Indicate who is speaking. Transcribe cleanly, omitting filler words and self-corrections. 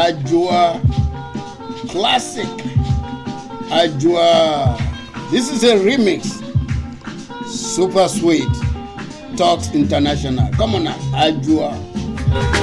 Speaker 1: Ajua classic. Ajua. This is a remix. Super sweet. Talks International. Come on now, Ajua.